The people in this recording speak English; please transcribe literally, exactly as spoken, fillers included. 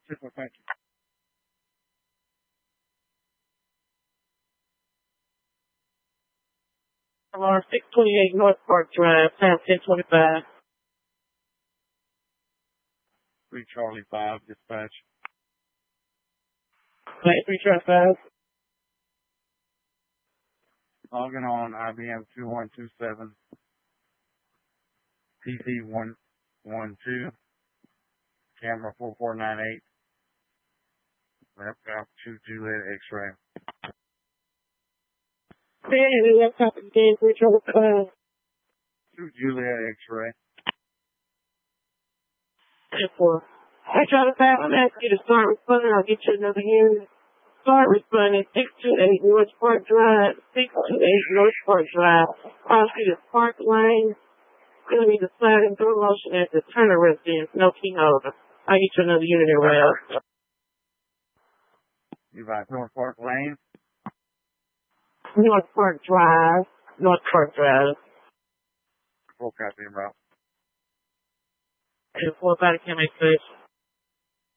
Super, thank you. Alarm six twenty-eight North Park Drive, time ten twenty-five. three Charlie five, dispatch. three Charlie five. Logging on I B M two one two seven. P C one one two. Camera four four nine eight. Left altitude Juliet X-ray. Hey, left altitude again, three Charlie five. two Juliet X-ray. ten four. three Charlie five, I'm asking you to start responding. I'll get you another unit. Start responding. six two eight North Park Drive. six two eight North Park Drive. Cross Street is Park Lane. Gonna be the sliding door motion at the Turner residence. No key holder. I'll get you another unit around. You by North Park Lane? North Park Drive. North Park Drive. Full copy, route. And four body cam station.